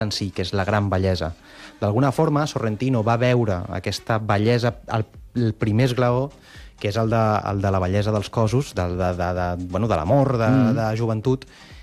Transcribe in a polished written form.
en si, que és la gran bellesa. D'alguna forma, Sorrentino va veure aquesta bellesa, el primer esglaó, que és el de la bellesa dels cossos, de l'amor, de joventut,